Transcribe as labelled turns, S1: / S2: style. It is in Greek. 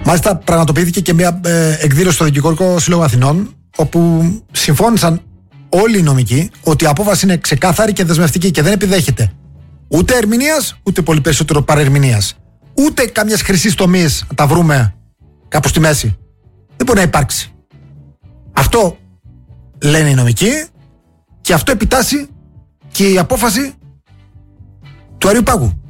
S1: Μάλιστα, πραγματοποιήθηκε και μια εκδήλωση στο Δικηγορικό Σύλλογο Αθηνών, όπου συμφώνησαν όλοι οι νομικοί ότι η απόφαση είναι ξεκάθαρη και δεσμευτική και δεν επιδέχεται ούτε ερμηνείας, ούτε πολύ περισσότερο παρερμηνείας. Ούτε καμιάς χρυσής τομής να τα βρούμε κάπου στη μέση. Δεν μπορεί να υπάρξει. Αυτό λένε οι νομικοί και αυτό επιτάσσει και η απόφαση του Αριού Πάγου.